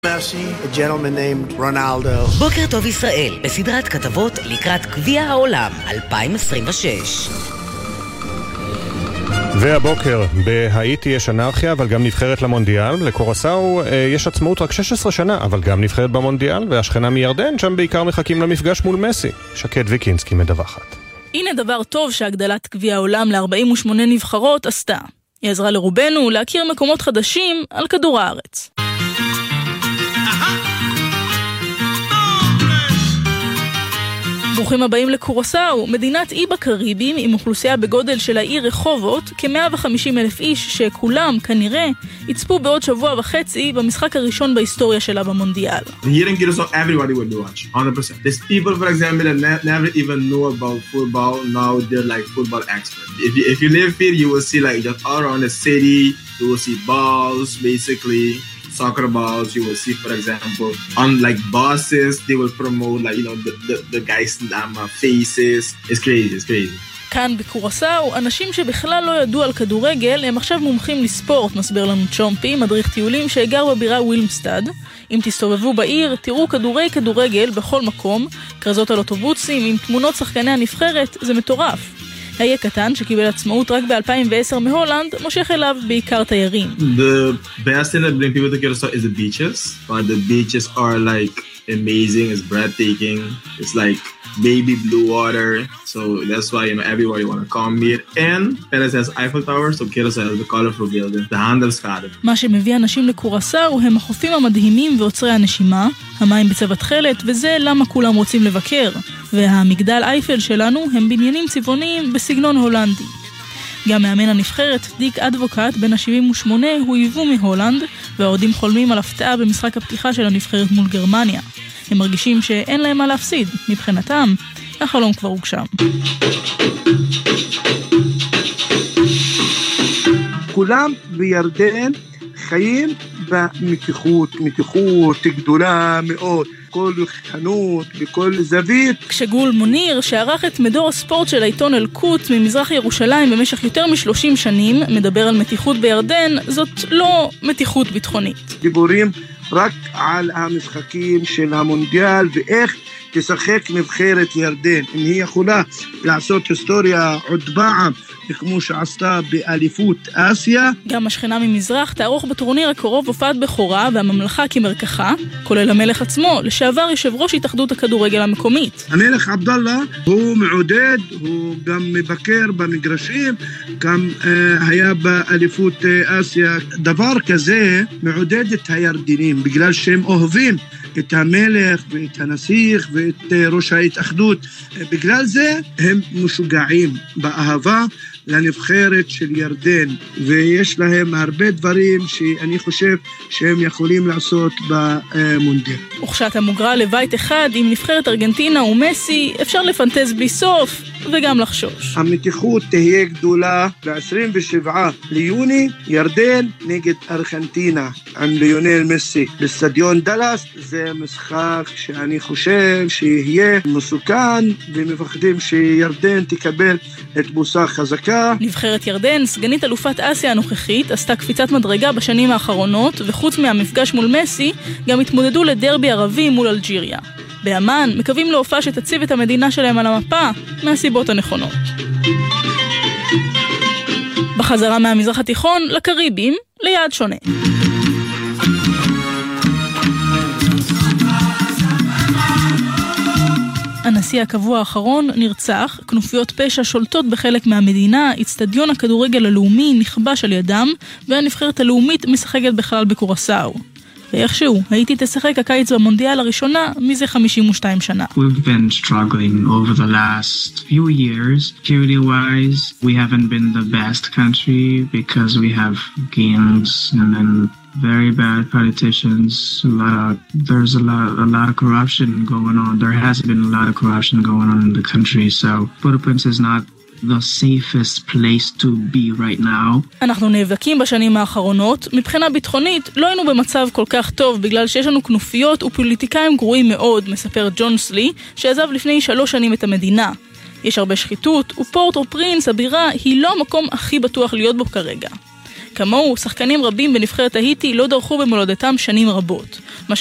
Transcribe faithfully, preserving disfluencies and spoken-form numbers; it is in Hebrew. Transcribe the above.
A gentleman named Ronaldo. בוקר טוב ישראל, בסדרת כתבות לקראת גביע העולם אלפיים עשרים ושש. והבוקר בהאיטי יש אנרכיה, אבל גם נבחרת למונדיאל. לקורסאו יש עצמאות רק שש עשרה שנה, אבל גם נבחרת במונדיאל, והשכנה מירדן שם בעיקר מחכים למפגש מול מסי. שקד ויקינסקי מדווחת. הנה דבר טוב שהגדלת גביע העולם ל-ארבעים ושמונה נבחרות עשתה. היא עזרה לרובנו להכיר מקומות חדשים על כדור הארץ. ברוכים הבאים לקורסאו, מדינת אי בקריבים עם אוכלוסייה בגודל של העיר רחובות, כ-מאה וחמישים אלף איש שכולם, כנראה, יצפו בעוד שבוע וחצי במשחק הראשון בהיסטוריה שלה במונדיאל. Here in Curacao, everybody would watch, one hundred percent. There's people, for example, that ne- never even know about football, now they're like football experts. If you, if you live here, you will see like just all around the city, you will see balls, basically. Soccer balls, you will see, for example, on like buses, they will promote like, you know, the, the, the guys' um, faces. It's crazy, it's crazy. כאן בקורסאו, אנשים שבכלל לא ידעו על כדורגל, הם עכשיו מומחים לספורט, מסביר לנו צ'ומפי, מדריך טיולים שגר בבירה ווילמסטד. אם תסתובבו בעיר, תראו כדורי כדורגל בכל מקום, כרזות על אוטובוסים עם תמונות שחקני הנבחרת, זה מטורף. האי הקטן שקיבל עצמאות רק ב-אלפיים ועשר מהולנד, מושך אליו בעיקר תיירים. The best thing that bring people to Curacao is the beaches. But the beaches are like amazing, it's breathtaking. It's like baby blue water. So that's why, you know, everybody want to come here. And Paris has Eiffel Tower, so Curacao has the colorful building, the Handelsgarten. מה שמביא אנשים לקורסאו הם החופים המדהימים ועוצרי הנשימה, המים בצבע תכלת, וזה למה כולם רוצים לבקר. והמגדל אייפל שלנו הם בניינים צבעוניים בסגנון הולנדי. גם מאמן הנבחרת, דיק אדבוקט, בן ה-שבעים ושמונה, הוא היוו מהולנד, והאוהדים חולמים על הפתעה במשחק הפתיחה של הנבחרת מול גרמניה. הם מרגישים שאין להם מה להפסיד. מבחינתם, החלום כבר הוגשם. כולם בירדן חיים במתיחות, מתיחות גדולה מאוד. בכל חנות, בכל זווית. כשגול מוניר, שערך את מדור הספורט של העיתון אל-קודס ממזרח ירושלים במשך יותר מ-שלושים שנים, מדבר על מתיחות בירדן, זאת לא מתיחות ביטחונית. דיבורים רק על המשחקים של המונדיאל ואיך תשחק נבחרת ירדן. אם היא יכולה לעשות היסטוריה עוד פעם, כמו שעשתה באליפות אסיה. גם השכנה ממזרח תערוך בטורניר הקרוב הופעת בכורה והממלכה כמרקחה, כולל המלך עצמו, לשעבר יושב ראש התאחדות הכדורגל המקומית. המלך עבדאללה הוא מעודד, הוא גם מבקר במגרשים, גם אה, היה באליפות אה, אסיה. דבר כזה מעודד את הירדנים, בגלל שהם אוהבים את המלך ואת הנסיך ואת אה, ראש ההתאחדות. אה, בגלל זה הם משוגעים באהבה לנבחרת של ירדן, ויש להם הרבה דברים שאני חושב שהם יכולים לעשות במונדיאל. וכשאתה מוגרע לבית אחד עם נבחרת ארגנטינה ומסי, אפשר לפנטז בלי סוף וגם לחשוש. המתיחות תהיה גדולה ב-עשרים ושבעה ליוני, ירדן נגד ארגנטינה עם ליונל מסי בסטדיון דלס. זה משחק שאני חושב שיהיה מסוכן, ומפחדים שירדן תקבל את בוסה חזקה. נבחרת ירדן, סגנית אלופת אסיה הנוכחית, עשתה קפיצת מדרגה בשנים האחרונות, וחוץ מהמפגש מול מסי, גם התמודדו לדרבי ערבי מול אלג'יריה. באמן מקווים להופעה שתציב את המדינה שלהם על המפה מהסיבות הנכונות. בחזרה מהמזרח התיכון לקריבים, ליעד שונה. הנשיא הקבוע האחרון נרצח, כנופיות פשע שולטות בחלק מהמדינה, אצטדיון הכדורגל הלאומי נכבש על ידם, והנבחרת הלאומית משחקת בכלל בקורסאו. ואיכשהו, הייתי תשחק הקיץ במונדיאל הראשונה מזה חמישים ושתיים שנה. We've been struggling over the last few years. Security-wise, we haven't been the best country because we have gangs and then very bad politicians. A lot of, there's a lot, a lot of corruption going on. There has been a lot of corruption going on in the country. So Port-au-Prince is not the safest place to be right now. אנחנו נאבקים בשנים האחרונות. מבחינה ביטחונית לא היינו במצב כל כך טוב בגלל שיש לנו כנופיות ופוליטיקאים גרועים מאוד, מספר ג'ון סלי, שעזב לפני שלוש שנים את המדינה. יש הרבה שחיתות, ופורט-או-פרינס, הבירה, היא לא המקום הכי בטוח להיות בו כרגע. כמוהו, שחקנים רבים בנבחרת האיטי לא דרכו במולדתם שנים רבות.